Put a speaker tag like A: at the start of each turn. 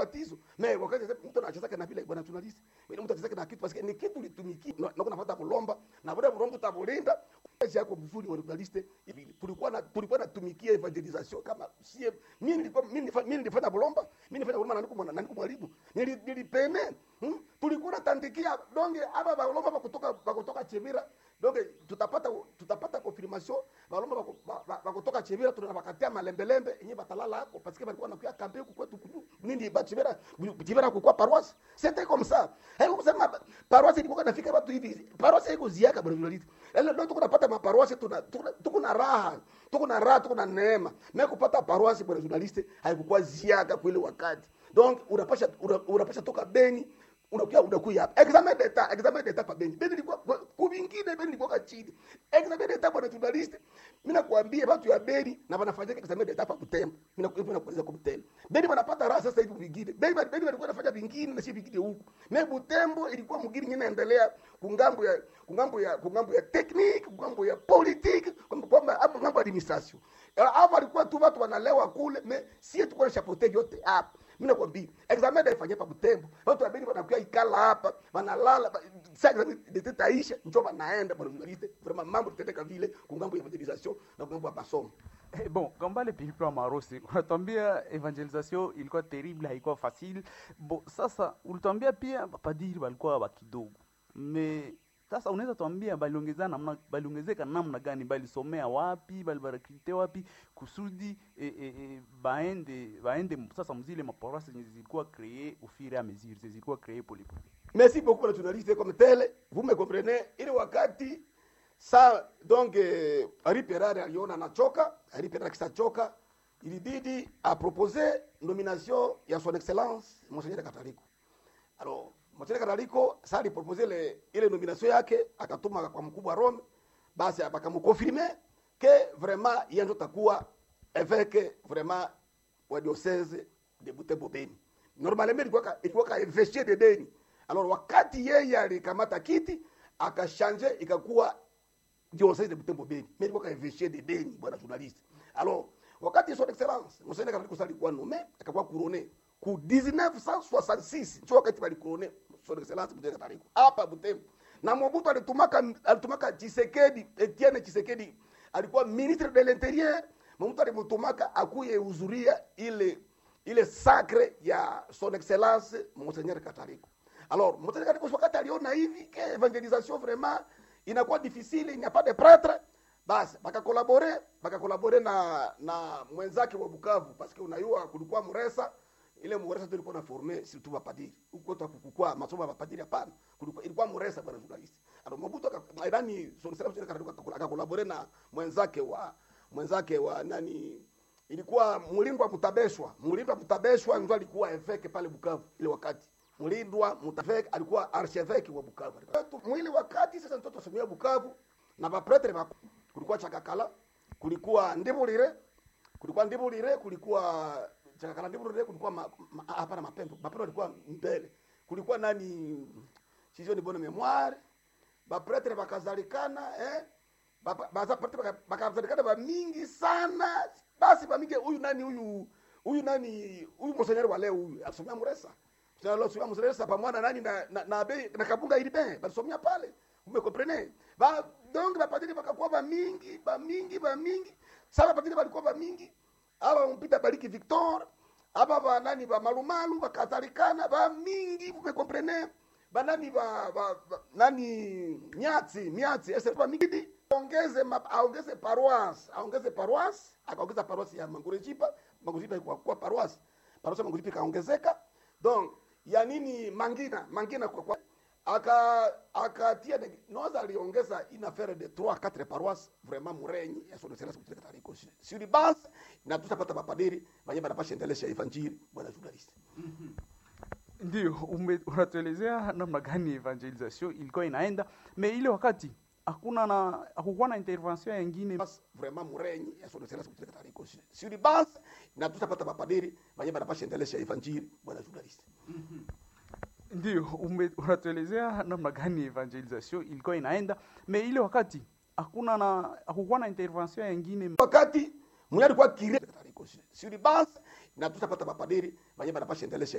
A: ubatizo. Mais wakati mtu anachezaka na vile bwana journalist, mimi mtu anachezaka na kitu parce que ni kitu litumiki. Na kuna fata kulomba na baada ya kulomba utabolinda kazi yako mzuri wa journalist. Tulikuwa na tumikia evangelisation kama sie mimi nilifanya kulomba, mimi nilifanya kulomba na niko mwalimu. Nilipene tulikuwa natandikia donge aba balomba kutoka Chevira. Donc tutapata confirmation balomba kutoka Chevira tunabakatia malembelembe yenye batalala hapo parce que balikuwa nakuya kampe huko kwetu nini ba Chevira kwa paroisse. C'était comme ça. Haiko kusema paroisse ilikuwa nafika watu hivi. Paroisse iko ziaka bwana journalist. Leo tunapata ma paroisse tuko na raha, tuko na neema. Na kupata paroisse bwana journalist haikuwa ziaka kwa ile wakati. Donc unapasha toka Beni unakuya hapa. Examen d'etat pa Beni. Beni ilikuwa kubingine, Beni ilikuwa chini. Examen d'etat bwana journalist. Mimi nakwambia watu ya Beni na wanafanya examen d'etat pa Butembo. Mimi nakueleza kwa Butembo. Beni wanapata raha sasa hivi vingine. Beni walikuwa wanafanya vingine na si vingine huko. Na Butembo ilikuwa mgini inaendelea kungambo ya technique, kungambo ya politique, kungambo ya administration. Hapo walikuwa tu watu wanalewa kule, mais si tu kwa chapeauté yote hapa. Mimi nakwambia examen d'etat pa Butembo. Watu wa Beni wanakuwa ikala hapa, wanalala, sasa nitaisha njoo wanaenda bwana journalist. Vraiment mambo tutendeka vile kungambo ya evangelisation na kungambo ya masomo.
B: Bon, Kambale Pilipili Marosi, unatuambia evangelisation ilikuwa terrible, haikuwa facile. Bon, sasa ulituambia pia padiri walikuwa wakidogo. Sasa unaweza tuambia baliongezeka namna gani, balisomea wapi, balibarakite wapi kusudi baende sasa mzile maporasi zilikuwa créées au fur et à mesure, zilikuwa créées polepole.
A: Merci beaucoup la journaliste comme tel, vous me comprenez, ile wakati ça donc Henri Perard aliona anachoka, Henri Perard kisachoka, ilibidi a proposer nomination ya son excellence Monseigneur Kataliko. Alors Monseigneur Kataliko ça lui proposer ile nomination yake akatuma kwa mkubwa Rome, basi akamconfirmer que vraiment yeye ndo takuwa évêque vraiment wa diocèse de Butembo Beni. Normalement ilikuwa ka évêché de Beni. Alors wakati yeye alikamata kiti akashanje ikakuwa diocèse de Butembo Beni. Mais ilikuwa ka évêché de Beni bwana journaliste. Alors wakati son excellence Monseigneur Kataliko alikuwa nommé akakuwa couronné ku 1966 ndio wakati bali couronné son excellence Monseigneur Kataliko hapa Butembo. Na Mobutu alitumaka Tshisekedi, Etienne Tshisekedi alikuwa ministre de l'intérieur. Mobutu alimutumaka akuye uzuria ile sacre ya son excellence Monseigneur Kataliko. Alors Monseigneur Kataliko wakati aliona hivi que evangelisation vraiment inakuwa difficile, il n'y a pas de prêtre, basi baka collaborer na mwenzake wa Bukavu parce que unayua kulikuwa Muresa, ile Muresa tulikuwa na former surtout mapadiri. Huko tukukua masomo ya mapadiri hapana. Ilikuwa Muresa bwana journalist. Alors Mobutu akaidani son excellence Kataliko akacollaborer na mwenzake wa nani, ilikuwa Mulindwa Mutabeshwa ndio alikuwa évêque pale Bukavu ile wakati. Mulindwa Mutabeshwa alikuwa archevêque wa Bukavu. Mwili wakati sasa mtoto somea Bukavu na bapretre kulikuwa Chakakala, kulikuwa Ndibulire, kulikuwa Chakakala Ndibulire, kulikuwa hapana Mapembo. Mapembo alikuwa mbele. Kulikuwa nani sizo ni bonne mémoire. Bapretre bakazalikana bakazalikana ba mingi sana. Basi ba mingi huyu nani Monseigneur wa leo huyu asomea Muresa. Sasa Muresa pamoja nani na Kabunga Ilibe basomea pale. Umekomprene? Donc bapadiri bakakuwa ba mingi. Sasa bapadiri balikuwa ba mingi. Aba mpita Bariki Victor, aba ba nani ba Malumalu bakazalikana ba mingi, umekomprene? Banani nani Miati ese ba mingi. Aongeze paroisse, akaongeza paroisse ya Mangurejipa kwa paroisse ya Mangurejipa kaongezeka. Donc ya nini Mangina kwa akatia noza aliongeza une affaire de 3-4 paroisses vraiment Murenyi ya son excellence Kataliko. Sur les bases na tutapata mapadiri wenye wanapasha endelesha evangelie bwana journalist.
B: Ndio unatuelezea namna gani evangelisation ilikuwa inaenda, mais ile wakati hakukuwa na intervention nyingine
A: vraiment Murenyi ya son excellence Kataliko. Sur les bases na tutapata mapadiri wenye wanapasha endelesha evangelie bwana journalist.
B: Ndio unatuelezea namna gani evangelisation ilikuwa inaenda, mais ile wakati hakukuwa na intervention nyingine,
A: wakati mwenye alikuwa kire Kataliko. Sur les bases na tutapata mapadiri wenye wanapasha endelesha